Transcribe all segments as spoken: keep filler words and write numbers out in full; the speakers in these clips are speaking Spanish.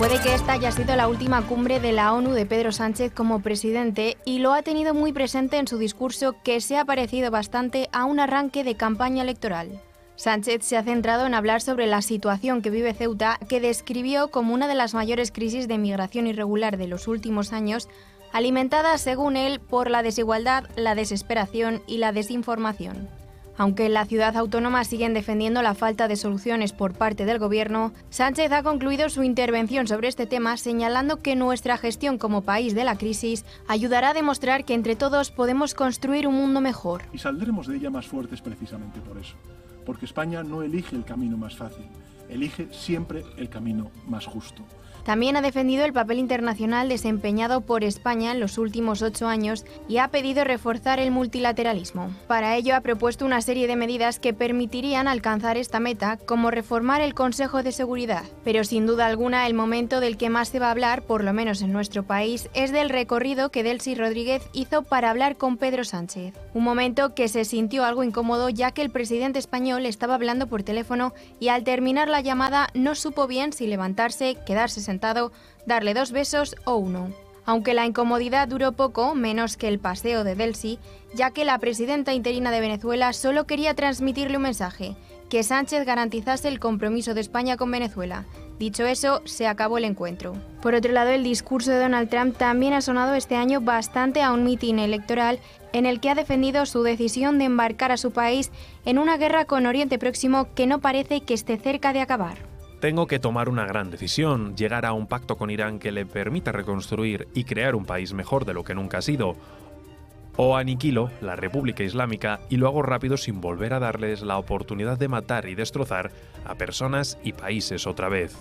Puede que esta haya sido la última cumbre de la ONU de Pedro Sánchez como presidente y lo ha tenido muy presente en su discurso, que se ha parecido bastante a un arranque de campaña electoral. Sánchez se ha centrado en hablar sobre la situación que vive Ceuta, que describió como una de las mayores crisis de migración irregular de los últimos años, alimentada, según él, por la desigualdad, la desesperación y la desinformación. Aunque en la ciudad autónoma siguen defendiendo la falta de soluciones por parte del Gobierno, Sánchez ha concluido su intervención sobre este tema señalando que nuestra gestión como país de la crisis ayudará a demostrar que entre todos podemos construir un mundo mejor. Y saldremos de ella más fuertes precisamente por eso, porque España no elige el camino más fácil, elige siempre el camino más justo. También ha defendido el papel internacional desempeñado por España en los últimos ocho años y ha pedido reforzar el multilateralismo. Para ello ha propuesto una serie de medidas que permitirían alcanzar esta meta, como reformar el Consejo de Seguridad. Pero sin duda alguna el momento del que más se va a hablar, por lo menos en nuestro país, es del recorrido que Delcy Rodríguez hizo para hablar con Pedro Sánchez. Un momento que se sintió algo incómodo, ya que el presidente español estaba hablando por teléfono y al terminar la llamada no supo bien si levantarse, quedarse sentado, darle dos besos o uno. Aunque la incomodidad duró poco, menos que el paseo de Delcy, ya que la presidenta interina de Venezuela solo quería transmitirle un mensaje, que Sánchez garantizase el compromiso de España con Venezuela. Dicho eso, se acabó el encuentro. Por otro lado, el discurso de Donald Trump también ha sonado este año bastante a un mitin electoral en el que ha defendido su decisión de embarcar a su país en una guerra con Oriente Próximo que no parece que esté cerca de acabar. Tengo que tomar una gran decisión, llegar a un pacto con Irán que le permita reconstruir y crear un país mejor de lo que nunca ha sido. O aniquilo la República Islámica y lo hago rápido sin volver a darles la oportunidad de matar y destrozar a personas y países otra vez.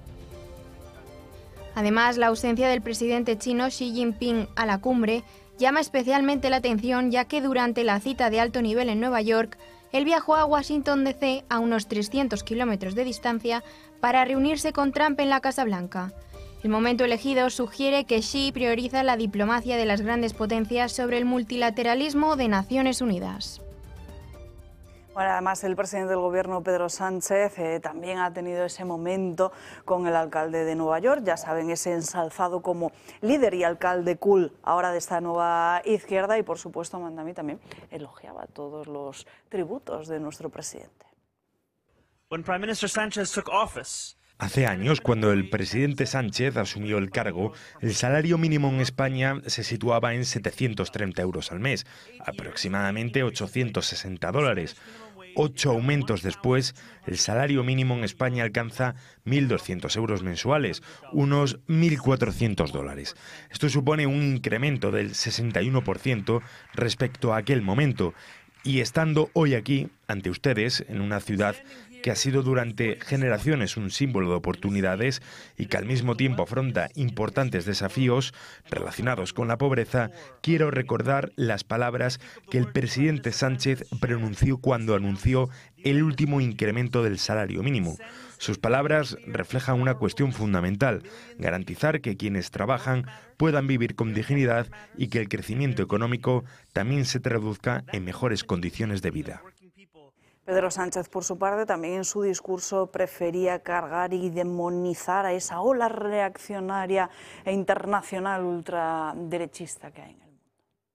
Además, la ausencia del presidente chino Xi Jinping a la cumbre llama especialmente la atención, ya que durante la cita de alto nivel en Nueva York, él viajó a Washington D C a unos trescientos kilómetros de distancia para reunirse con Trump en la Casa Blanca. El momento elegido sugiere que Xi prioriza la diplomacia de las grandes potencias sobre el multilateralismo de Naciones Unidas. Bueno, además, el presidente del Gobierno, Pedro Sánchez, eh, también ha tenido ese momento con el alcalde de Nueva York, ya saben, ese ensalzado como líder y alcalde cool ahora de esta nueva izquierda, y por supuesto Mandami también elogiaba todos los tributos de nuestro presidente. When Prime Minister Sánchez took office, Hace años, cuando el presidente Sánchez asumió el cargo, el salario mínimo en España se situaba en setecientos treinta euros al mes, aproximadamente ochocientos sesenta dólares. Ocho aumentos después, el salario mínimo en España alcanza mil doscientos euros mensuales, unos mil cuatrocientos dólares. Esto supone un incremento del sesenta y uno por ciento respecto a aquel momento. Y estando hoy aquí, ante ustedes, en una ciudad que ha sido durante generaciones un símbolo de oportunidades y que al mismo tiempo afronta importantes desafíos relacionados con la pobreza, quiero recordar las palabras que el presidente Sánchez pronunció cuando anunció el último incremento del salario mínimo. Sus palabras reflejan una cuestión fundamental: garantizar que quienes trabajan puedan vivir con dignidad y que el crecimiento económico también se traduzca en mejores condiciones de vida. Pedro Sánchez, por su parte, también en su discurso prefería cargar y demonizar a esa ola reaccionaria e internacional ultraderechista que hay en el mundo.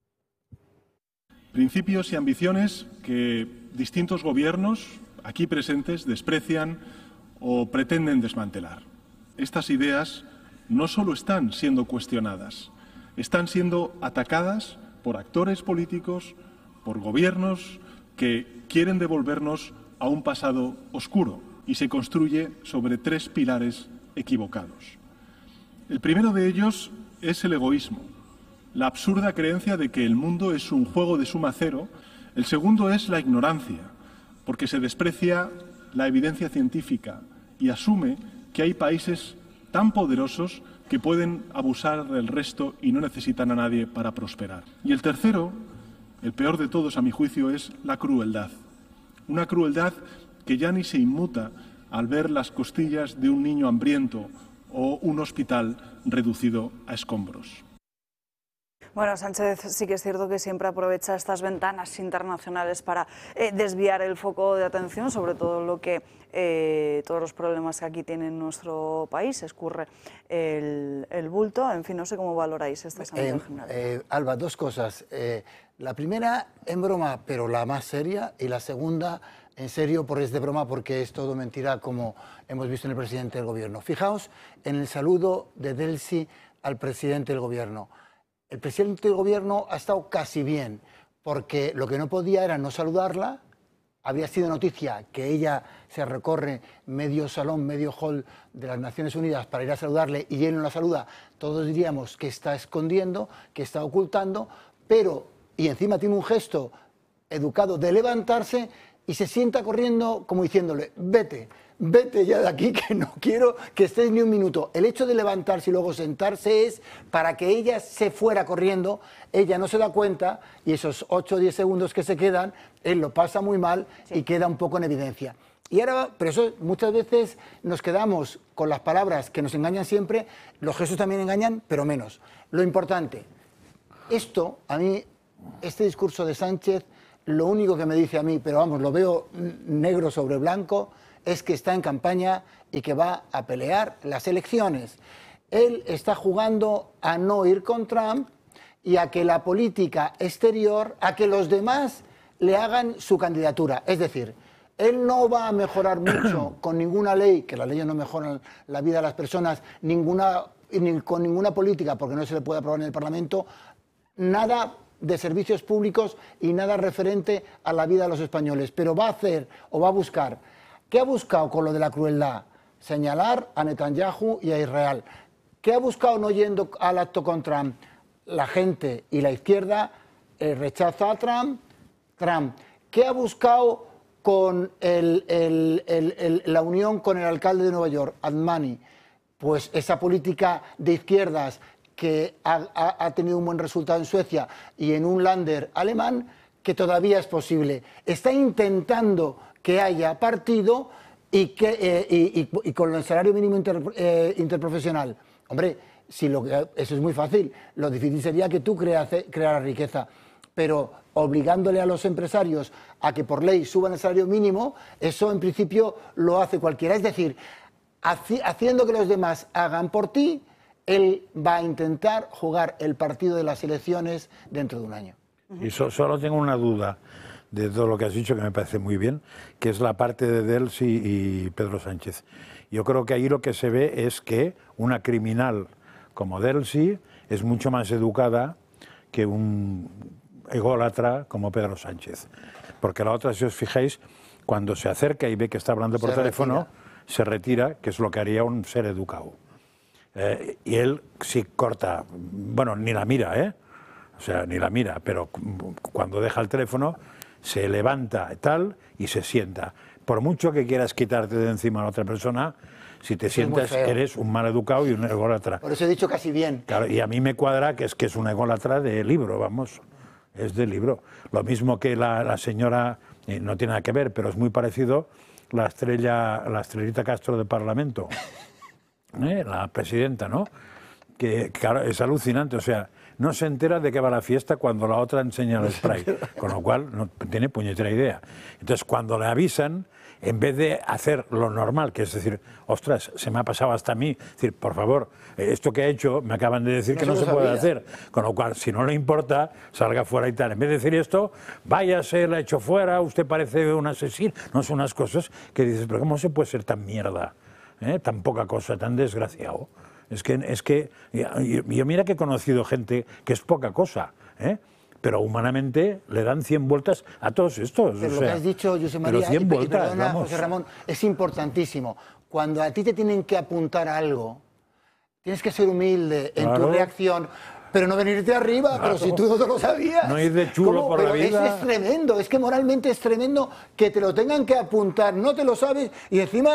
Principios y ambiciones que distintos gobiernos aquí presentes desprecian o pretenden desmantelar. Estas ideas no solo están siendo cuestionadas, están siendo atacadas por actores políticos, por gobiernos que quieren devolvernos a un pasado oscuro y se construye sobre tres pilares equivocados. El primero de ellos es el egoísmo, la absurda creencia de que el mundo es un juego de suma cero. El segundo es la ignorancia, porque se desprecia la evidencia científica y asume que hay países tan poderosos que pueden abusar del resto y no necesitan a nadie para prosperar. Y el tercero, el peor de todos a mi juicio, es la crueldad. Una crueldad que ya ni se inmuta al ver las costillas de un niño hambriento o un hospital reducido a escombros. Bueno, Sánchez sí que es cierto que siempre aprovecha estas ventanas internacionales para eh, desviar el foco de atención sobre todo lo que eh, todos los problemas que aquí tiene nuestro país, escurre el, el bulto. En fin, no sé cómo valoráis esta Asamblea eh, General. Eh, Alba, dos cosas. Eh, la primera, en broma, pero la más seria, y la segunda, en serio, porque es de broma, porque es todo mentira, como hemos visto en el presidente del Gobierno. Fijaos en el saludo de Delcy al presidente del Gobierno. El presidente del Gobierno ha estado casi bien, porque lo que no podía era no saludarla. Había sido noticia que ella se recorre medio salón, medio hall de las Naciones Unidas para ir a saludarle y él no la saluda. Todos diríamos que está escondiendo, que está ocultando, pero, y encima tiene un gesto educado de levantarse y se sienta corriendo como diciéndole, vete, vete ya de aquí que no quiero que estés ni un minuto. El hecho de levantarse y luego sentarse es para que ella se fuera corriendo, ella no se da cuenta y esos ocho o diez segundos que se quedan, él lo pasa muy mal sí. y queda un poco en evidencia. Y ahora, pero eso muchas veces nos quedamos con las palabras que nos engañan siempre, los gestos también engañan, pero menos. Lo importante, esto, a mí, este discurso de Sánchez, lo único que me dice a mí, pero vamos, lo veo negro sobre blanco, es que está en campaña y que va a pelear las elecciones. Él está jugando a no ir con Trump y a que la política exterior, a que los demás le hagan su candidatura. Es decir, él no va a mejorar mucho con ninguna ley, que las leyes no mejoran la vida de las personas, ninguna, ni con ninguna política, porque no se le puede aprobar en el Parlamento, nada de servicios públicos y nada referente a la vida de los españoles. Pero va a hacer o va a buscar. ¿Qué ha buscado con lo de la crueldad? Señalar a Netanyahu y a Israel. ¿Qué ha buscado no yendo al acto con Trump? La gente y la izquierda eh, rechaza a Trump. Trump. ¿Qué ha buscado con el, el, el, el, la unión con el alcalde de Nueva York, Admani? Pues esa política de izquierdas que ha, ha, ha tenido un buen resultado en Suecia y en un Länder alemán, que todavía es posible. Está intentando que haya partido y, que, eh, y, y, y con el salario mínimo inter, eh, interprofesional. Hombre, si lo que, eso es muy fácil. Lo difícil sería que tú creas, crearas riqueza. Pero obligándole a los empresarios a que por ley suban el salario mínimo, eso en principio lo hace cualquiera. Es decir, haci, haciendo que los demás hagan por ti, él va a intentar jugar el partido de las elecciones dentro de un año. Y so, solo tengo una duda de todo lo que has dicho, que me parece muy bien, que es la parte de Delcy y Pedro Sánchez. Yo creo que ahí lo que se ve es que una criminal como Delcy es mucho más educada que un ególatra como Pedro Sánchez. Porque la otra, si os fijáis, cuando se acerca y ve que está hablando por se teléfono, retira. se retira, que es lo que haría un ser educado. Eh, y él sí corta, bueno, ni la mira, ¿eh? O sea, ni la mira, pero cuando deja el teléfono se levanta tal y se sienta. Por mucho que quieras quitarte de encima a la otra persona, si te sientas eres un mal educado y un ególatra. Por eso he dicho casi bien. Claro, y a mí me cuadra que es que es un ególatra de libro, vamos, es de libro. Lo mismo que la, la señora, eh, no tiene nada que ver, pero es muy parecido, la estrella, la estrellita Castro del Parlamento. ¿Eh? La presidenta, ¿no? Que claro, es alucinante, o sea, no se entera de qué va la fiesta cuando la otra enseña el spray, con lo cual no tiene puñetera idea. Entonces, cuando le avisan, en vez de hacer lo normal, que es decir, ostras, se me ha pasado hasta a mí, decir, por favor, esto que ha hecho, me acaban de decir no que no se sabía. puede hacer, con lo cual, si no le importa, salga fuera y tal. En vez de decir esto, váyase, la ha hecho fuera, usted parece un asesino, no son unas cosas que dices, pero ¿cómo se puede ser tan mierda? ¿Eh? Tan poca cosa, tan desgraciado. Es que, es que yo, yo mira que he conocido gente que es poca cosa, ¿eh? pero humanamente le dan cien vueltas a todos estos. Pero o lo sea, que has dicho, José María, cien y, vueltas, y perdona, vamos. José Ramón, es importantísimo. Cuando a ti te tienen que apuntar a algo, tienes que ser humilde en claro. tu reacción. Pero no venirte arriba, claro. pero si tú no te lo sabías. No ir de chulo ¿Cómo? por pero la vida. Es, es tremendo, es que moralmente es tremendo que te lo tengan que apuntar, no te lo sabes y encima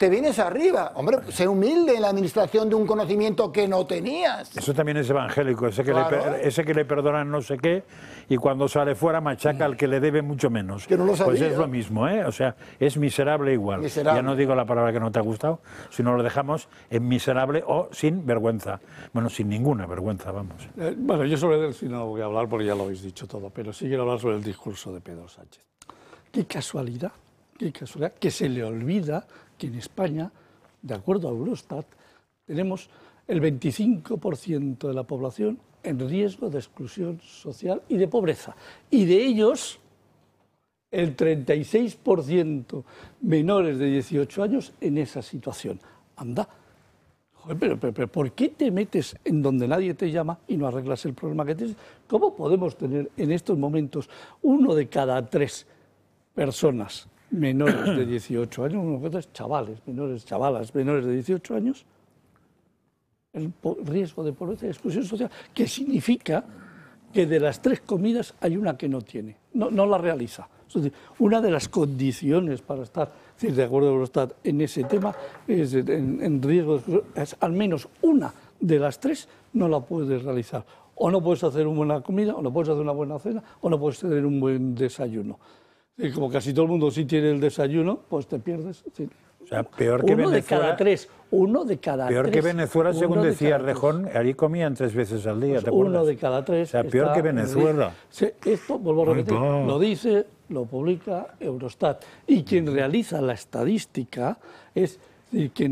te vienes arriba. Hombre, sé humilde en la administración de un conocimiento que no tenías. Eso también es evangélico, ese que, claro. le, ese que le perdonan no sé qué y cuando sale fuera machaca al que le debe mucho menos. Que no lo sabía. Pues es lo mismo, ¿eh? O sea, es miserable igual. Miserable. Ya no digo la palabra que no te ha gustado, sino lo dejamos en miserable o sin vergüenza. Bueno, sin ninguna vergüenza, vamos. Eh, bueno, yo sobre él sí no voy a hablar porque ya lo habéis dicho todo, pero sí quiero hablar sobre el discurso de Pedro Sánchez. Qué casualidad, qué casualidad, que se le olvida que en España, de acuerdo a Eurostat, tenemos el veinticinco por ciento de la población en riesgo de exclusión social y de pobreza. Y de ellos, el treinta y seis por ciento menores de dieciocho años en esa situación. Anda. Joder, pero, pero, pero ¿por qué te metes en donde nadie te llama y no arreglas el problema que tienes? ¿Cómo podemos tener en estos momentos uno de cada tres personas menores de dieciocho años, uno de cada tres chavales, menores, chavalas, menores de dieciocho años, el riesgo de pobreza y exclusión social? Que significa que de las tres comidas hay una que no tiene, no, no la realiza. Es decir, una de las condiciones para estar, es decir, de acuerdo a Eurostat, en ese tema, es en, en riesgo de, es al menos una de las tres no la puedes realizar. O no puedes hacer una buena comida, o no puedes hacer una buena cena, o no puedes tener un buen desayuno. Y como casi todo el mundo sí tiene el desayuno, pues te pierdes. Sí. O sea, peor que uno Venezuela. de cada tres. Uno de cada peor tres. Peor que Venezuela, según decía Rejón, allí comían tres veces al día. Pues ¿te acuerdas? Uno de cada tres. O sea, peor que Venezuela. Sí, esto, vuelvo a repetir, lo dice, lo publica Eurostat. Y quien realiza la estadística es quien